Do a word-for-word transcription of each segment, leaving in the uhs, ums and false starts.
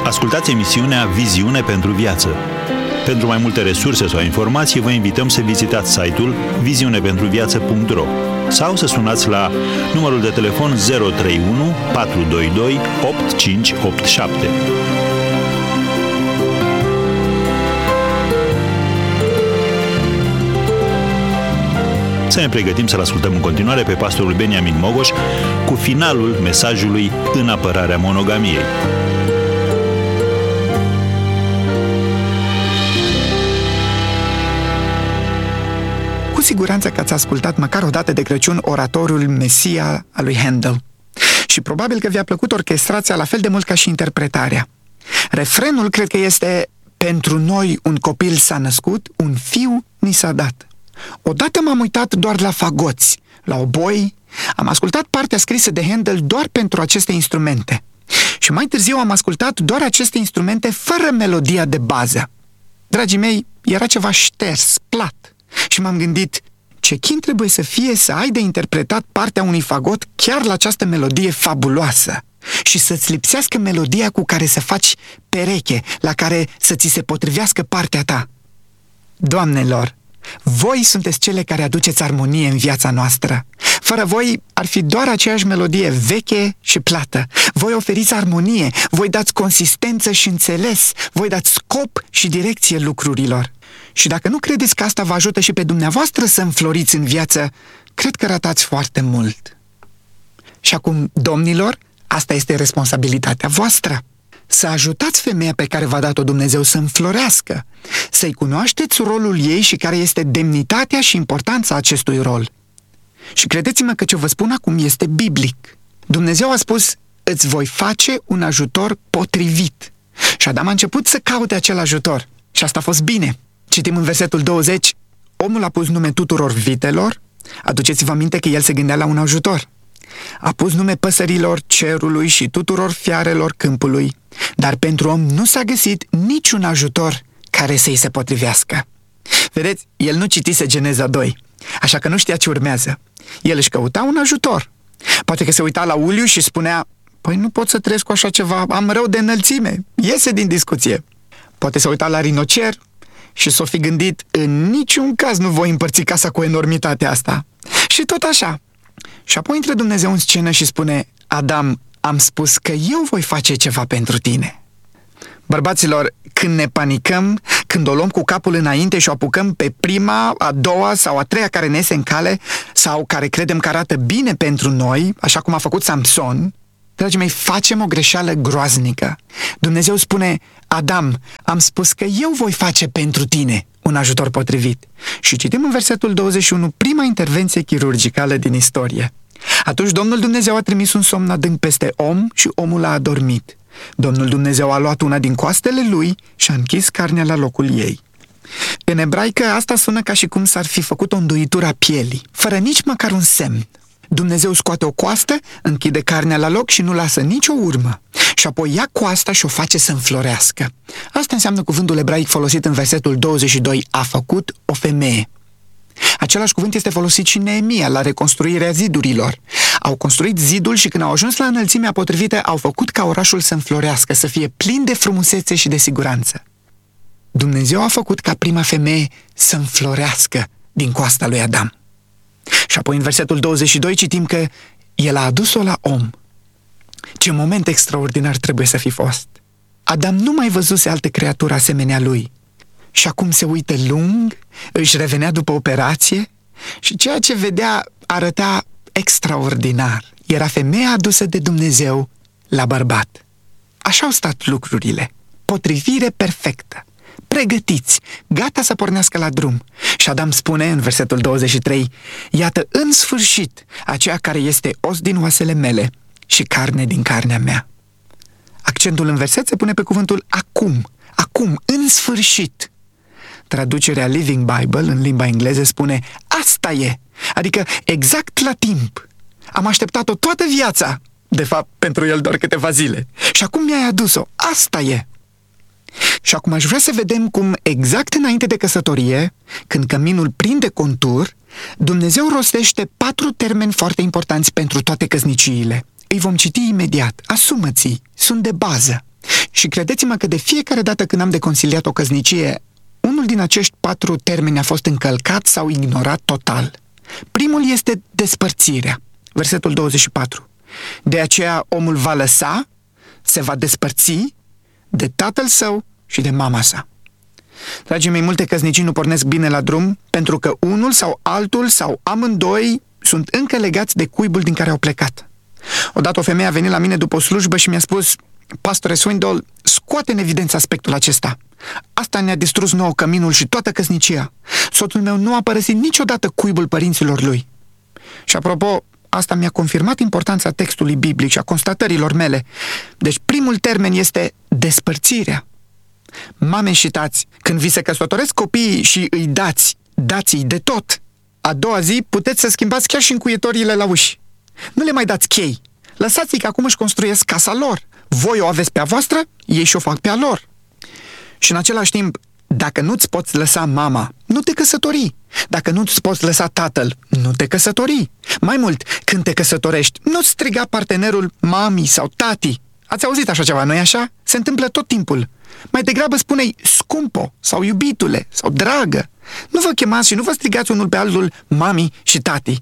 Ascultați emisiunea Viziune pentru Viață. Pentru mai multe resurse sau informații, vă invităm să vizitați site-ul viziune pentru viață punct ro sau să sunați la numărul de telefon zero trei unu patru doi doi opt cinci opt șapte. Să ne pregătim să-l ascultăm în continuare pe pastorul Beniamin Mogoș cu finalul mesajului În apărarea monogamiei. Cu siguranță că ați ascultat măcar o dată de Crăciun oratoriul Mesia al lui Handel. Și probabil că vi-a plăcut orchestrația la fel de mult ca și interpretarea. Refrenul cred că este: pentru noi un copil s-a născut, un fiu ni s-a dat. Odată m-am uitat doar la fagoți, la oboi, am ascultat partea scrisă de Handel doar pentru aceste instrumente. Și mai târziu am ascultat doar aceste instrumente fără melodia de bază. Dragii mei, era ceva șters, plat. Și m-am gândit, ce chin trebuie să fie să ai de interpretat partea unui fagot chiar la această melodie fabuloasă și să-ți lipsească melodia cu care să faci pereche, la care să ți se potrivească partea ta. Doamnelor, voi sunteți cele care aduceți armonie în viața noastră. Fără voi ar fi doar aceeași melodie veche și plată. Voi oferiți armonie, voi dați consistență și înțeles, voi dați scop și direcție lucrurilor. Și dacă nu credeți că asta vă ajută și pe dumneavoastră să înfloriți în viață, cred că ratați foarte mult. Și acum, domnilor, asta este responsabilitatea voastră. Să ajutați femeia pe care v-a dat-o Dumnezeu să înflorească, să-i cunoașteți rolul ei și care este demnitatea și importanța acestui rol. Și credeți-mă că ce vă spun acum este biblic. Dumnezeu a spus, îți voi face un ajutor potrivit. Și Adam a început să caute acel ajutor. Și asta a fost bine. Citim în versetul douăzeci, omul a pus nume tuturor vitelor, aduceți-vă aminte că el se gândea la un ajutor. A pus nume păsărilor cerului și tuturor fiarelor câmpului, dar pentru om nu s-a găsit niciun ajutor care să-i se potrivească. Vedeți, el nu citise Geneza doi, așa că nu știa ce urmează. El își căuta un ajutor. Poate că se uita la uliu și spunea, păi nu pot să trăiesc cu așa ceva, am rău de înălțime, iese din discuție. Poate se uita la rinocer și s-o fi gândit, în niciun caz nu voi împărți casa cu enormitatea asta. Și tot așa. Și apoi intră Dumnezeu în scenă și spune, Adam, am spus că eu voi face ceva pentru tine. Bărbaților, când ne panicăm, când o luăm cu capul înainte și o apucăm pe prima, a doua sau a treia care ne iese în cale sau care credem că arată bine pentru noi, așa cum a făcut Samson, dragii mei, facem o greșeală groaznică. Dumnezeu spune, Adam, am spus că eu voi face pentru tine un ajutor potrivit. Și citim în versetul douăzeci și unu prima intervenție chirurgicală din istorie. Atunci Domnul Dumnezeu a trimis un somn adânc peste om și omul a adormit. Domnul Dumnezeu a luat una din coastele lui și a închis carnea la locul ei. În ebraică asta sună ca și cum s-ar fi făcut o înduitură a pielii, fără nici măcar un semn. Dumnezeu scoate o coastă, închide carnea la loc și nu lasă nicio urmă. Și apoi ia coasta și o face să înflorească. Asta înseamnă cuvântul ebraic folosit în versetul douăzeci și doi, a făcut o femeie. Același cuvânt este folosit și în Neemia la reconstruirea zidurilor. Au construit zidul și când au ajuns la înălțimea potrivită, au făcut ca orașul să înflorească, să fie plin de frumusețe și de siguranță. Dumnezeu a făcut ca prima femeie să înflorească din coasta lui Adam. Și apoi în versetul douăzeci și doi citim că el a adus-o la om. Ce moment extraordinar trebuie să fi fost! Adam nu mai văzuse altă creatură asemenea lui. Și acum se uită lung, își revenea după operație și ceea ce vedea arăta extraordinar. Era femeia adusă de Dumnezeu la bărbat. Așa au stat lucrurile. Potrivire perfectă. Pregătiți, gata să pornească la drum. Și Adam spune în versetul douăzeci și trei, iată în sfârșit aceea care este os din oasele mele și carne din carnea mea. Accentul în verset se pune pe cuvântul acum, acum, în sfârșit. Traducerea Living Bible în limba engleză spune asta e, adică exact la timp. Am așteptat-o toată viața, de fapt pentru el doar câteva zile. Și acum mi-ai adus-o, asta e. Și acum aș vrea să vedem cum exact înainte de căsătorie, când căminul prinde contur, Dumnezeu rostește patru termeni foarte importanți pentru toate căsniciile. Îi vom citi imediat. Asumă-ți, sunt de bază. Și credeți-mă că de fiecare dată când am deconciliat o căsnicie, unul din acești patru termeni a fost încălcat sau ignorat total. Primul este despărțirea. Versetul douăzeci și patru. De aceea omul va lăsa, se va despărți de tatăl său și de mama sa. Dragii mei, multe căsnicii nu pornesc bine la drum pentru că unul sau altul sau amândoi sunt încă legați de cuibul din care au plecat. Odată o femeie a venit la mine după o slujbă și mi-a spus: Pastore Swindoll, scoate în evidență aspectul acesta. Asta ne-a distrus nouă căminul și toată căsnicia. Soțul meu nu a părăsit niciodată cuibul părinților lui. Și apropo, asta mi-a confirmat importanța textului biblic și a constatărilor mele. Deci primul termen este despărțirea. Mame și tați, când vi se căsătoresc copiii și îi dați, dați-i de tot, a doua zi puteți să schimbați chiar și încuietoriile la uși. Nu le mai dați chei. Lăsați-i că acum își construiesc casa lor. Voi o aveți pe a voastră, ei și-o fac pe a lor. Și în același timp, dacă nu-ți poți lăsa mama, nu te căsători. Dacă nu-ți poți lăsa tatăl, nu te căsători. Mai mult, când te căsătorești, nu-ți striga partenerul mami sau tati. Ați auzit așa ceva, nu-i așa? Se întâmplă tot timpul. Mai degrabă spune-i scumpo sau iubitule sau dragă. Nu vă chemați și nu vă strigați unul pe altul mami și tati.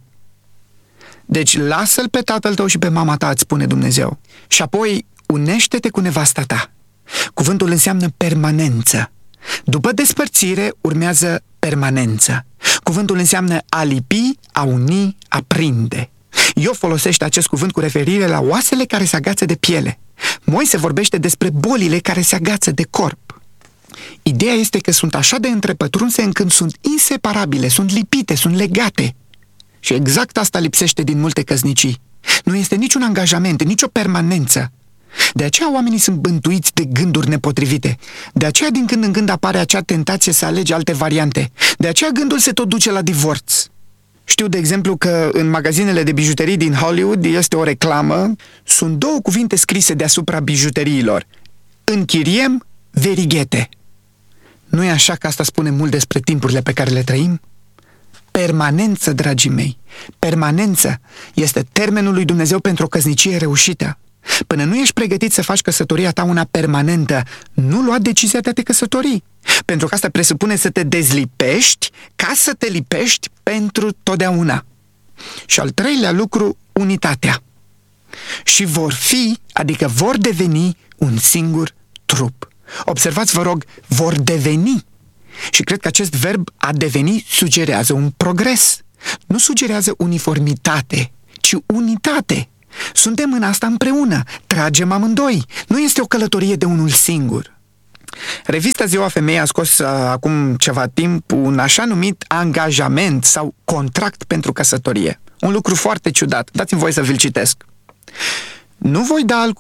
Deci lasă-l pe tatăl tău și pe mama ta, îți spune Dumnezeu. Și apoi unește-te cu nevasta ta. Cuvântul înseamnă permanență. După despărțire urmează permanență. Cuvântul înseamnă a lipi, a uni, a prinde. Iov folosește acest cuvânt cu referire la oasele care se agață de piele. Moise vorbește despre bolile care se agață de corp. Ideea este că sunt așa de întrepătrunse încât sunt inseparabile, sunt lipite, sunt legate. Și exact asta lipsește din multe căsnicii. Nu este niciun angajament, nicio permanență. De aceea oamenii sunt bântuiți de gânduri nepotrivite. De aceea din când în când apare acea tentație să alegi alte variante. De aceea gândul se tot duce la divorț. Știu, de exemplu, că în magazinele de bijuterii din Hollywood este o reclamă. Sunt două cuvinte scrise deasupra bijuteriilor: închiriem verighete. Nu e așa că asta spune mult despre timpurile pe care le trăim? Permanență, dragii mei. Permanență este termenul lui Dumnezeu pentru o căsnicie reușită. Până nu ești pregătit să faci căsătoria ta una permanentă, nu lua decizia de a te căsători. Pentru că asta presupune să te dezlipești ca să te lipești pentru totdeauna. Și al treilea lucru, unitatea. Și vor fi, adică vor deveni un singur trup. Observați, vă rog, vor deveni. Și cred că acest verb a deveni sugerează un progres. Nu sugerează uniformitate, ci unitate. Suntem în asta împreună, tragem amândoi. Nu este o călătorie de unul singur. Revista Ziua Femeii a scos uh, acum ceva timp un așa numit angajament sau contract pentru căsătorie. Un lucru foarte ciudat. Dați-mi voie să vi-l citesc. Nu voi da